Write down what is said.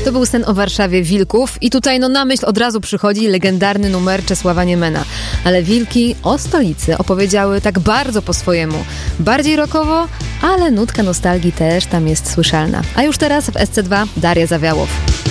To był Sen o Warszawie Wilków i tutaj na myśl od razu przychodzi legendarny numer Czesława Niemena. Ale Wilki o stolicy opowiedziały tak bardzo po swojemu. Bardziej rockowo, ale nutka nostalgii też tam jest słyszalna. A już teraz w SC2 Daria Zawiałow.